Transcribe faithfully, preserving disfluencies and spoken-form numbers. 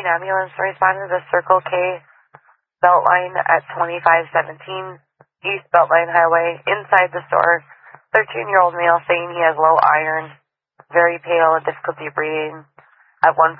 nine ambulance responded to the Circle K Beltline at twenty-five seventeen East Beltline Highway. Inside the store, thirteen-year-old male saying he has low iron, very pale, and difficulty breathing. At one